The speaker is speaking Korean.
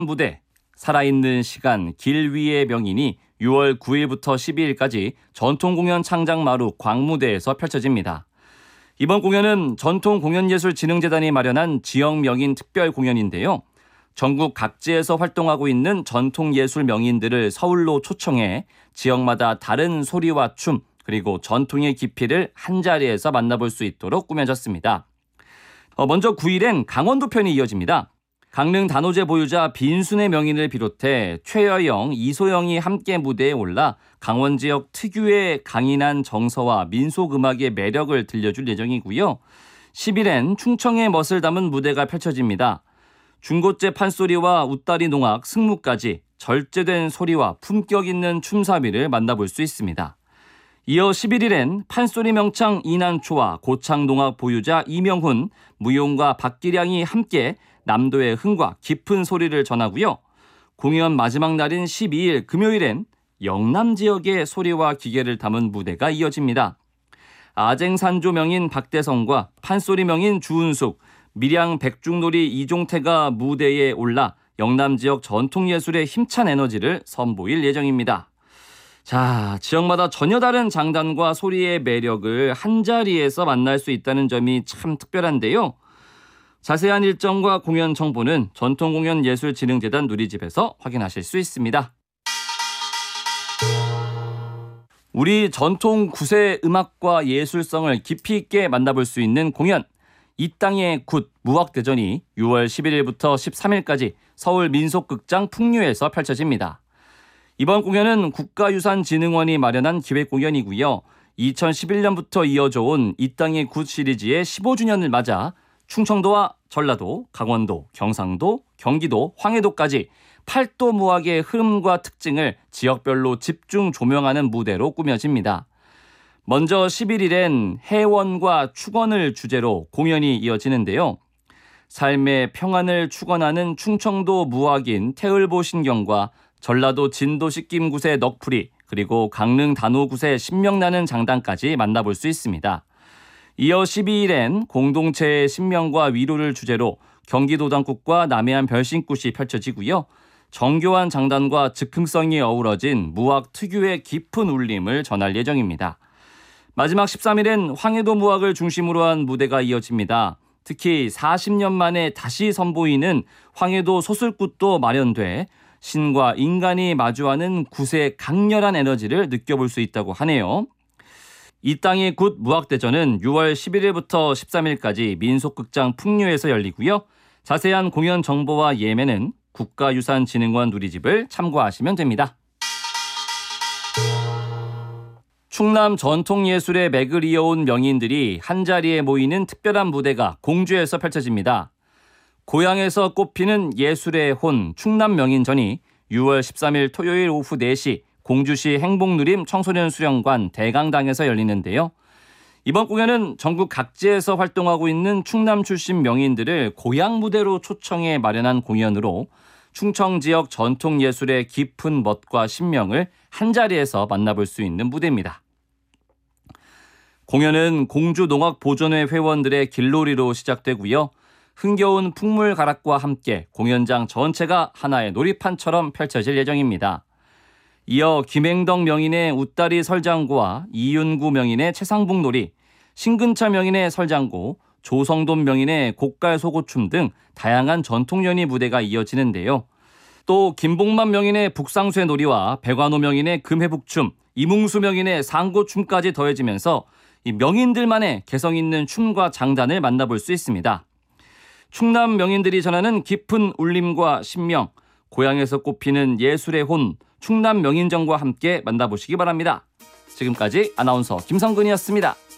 무대, 살아있는 시간, 길 위의 명인이 6월 9일부터 12일까지 전통공연 창작마루 광무대에서 펼쳐집니다. 이번 공연은 전통공연예술진흥재단이 마련한 지역명인 특별 공연인데요. 전국 각지에서 활동하고 있는 전통예술 명인들을 서울로 초청해 지역마다 다른 소리와 춤, 그리고 전통의 깊이를 한자리에서 만나볼 수 있도록 꾸며졌습니다. 먼저 9일엔 강원도 편이 이어집니다. 강릉 단오제 보유자 빈순의 명인을 비롯해 최여영, 이소영이 함께 무대에 올라 강원 지역 특유의 강인한 정서와 민속음악의 매력을 들려줄 예정이고요. 10일엔 충청의 멋을 담은 무대가 펼쳐집니다. 중고째 판소리와 웃다리 농악, 승무까지 절제된 소리와 품격 있는 춤사위를 만나볼 수 있습니다. 이어 11일엔 판소리 명창 이난초와 고창 농악 보유자 이명훈, 무용가 박기량이 함께 남도의 흥과 깊은 소리를 전하고요. 공연 마지막 날인 12일 금요일엔 영남 지역의 소리와 기계를 담은 무대가 이어집니다. 아쟁산조 명인 박대성과 판소리 명인 주은숙, 밀양 백중놀이 이종태가 무대에 올라 영남 지역 전통예술의 힘찬 에너지를 선보일 예정입니다. 자, 지역마다 전혀 다른 장단과 소리의 매력을 한자리에서 만날 수 있다는 점이 참 특별한데요. 자세한 일정과 공연 정보는 전통공연예술진흥재단 누리집에서 확인하실 수 있습니다. 우리 전통 구세 음악과 예술성을 깊이 있게 만나볼 수 있는 공연, 이 땅의 굿 무학대전이 6월 11일부터 13일까지 서울 민속극장 풍류에서 펼쳐집니다. 이번 공연은 국가유산진흥원이 마련한 기획공연이고요. 2011년부터 이어져 온 이 땅의 굿 시리즈의 15주년을 맞아 충청도와 전라도, 강원도, 경상도, 경기도, 황해도까지 8도 무학의 흐름과 특징을 지역별로 집중 조명하는 무대로 꾸며집니다. 먼저 11일엔 해원과 축원을 주제로 공연이 이어지는데요. 삶의 평안을 축원하는 충청도 무학인 태을보 신경과 전라도 진도 식김굿의 넋풀이, 그리고 강릉 단오굿의 신명나는 장단까지 만나볼 수 있습니다. 이어 12일엔 공동체의 신명과 위로를 주제로 경기도 당굿과 남해안 별신굿이 펼쳐지고요. 정교한 장단과 즉흥성이 어우러진 무학 특유의 깊은 울림을 전할 예정입니다. 마지막 13일엔 황해도 무학을 중심으로 한 무대가 이어집니다. 특히 40년 만에 다시 선보이는 황해도 소술굿도 마련돼 신과 인간이 마주하는 굿의 강렬한 에너지를 느껴볼 수 있다고 하네요. 이 땅의 굿 무학대전은 6월 11일부터 13일까지 민속극장 풍류에서 열리고요. 자세한 공연 정보와 예매는 국가유산진흥원 누리집을 참고하시면 됩니다. 충남 전통예술의 맥을 이어온 명인들이 한자리에 모이는 특별한 무대가 공주에서 펼쳐집니다. 고향에서 꽃피는 예술의 혼 충남명인전이 6월 13일 토요일 오후 4시 공주시 행복누림 청소년 수련관 대강당에서 열리는데요. 이번 공연은 전국 각지에서 활동하고 있는 충남 출신 명인들을 고향 무대로 초청해 마련한 공연으로 충청 지역 전통예술의 깊은 멋과 신명을 한자리에서 만나볼 수 있는 무대입니다. 공연은 공주농악보존회 회원들의 길놀이로 시작되고요. 흥겨운 풍물 가락과 함께 공연장 전체가 하나의 놀이판처럼 펼쳐질 예정입니다. 이어 김행덕 명인의 웃다리 설장구와 이윤구 명인의 채상북놀이, 신근차 명인의 설장구, 조성돈 명인의 곡갈소고춤 등 다양한 전통연희 무대가 이어지는데요. 또 김복만 명인의 북상쇠 놀이와 백완호 명인의 금해북춤, 이뭉수 명인의 상고춤까지 더해지면서 이 명인들만의 개성 있는 춤과 장단을 만나볼 수 있습니다. 충남 명인들이 전하는 깊은 울림과 신명, 고향에서 꽃피는 예술의 혼, 충남 명인전과 함께 만나보시기 바랍니다. 지금까지 아나운서 김성근이었습니다.